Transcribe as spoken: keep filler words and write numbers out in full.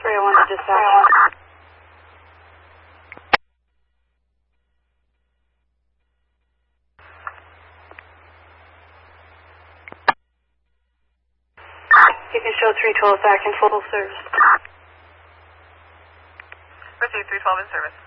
three oh one to dispatch. You can show three twelve back in full service. Proceed, three twelve in service.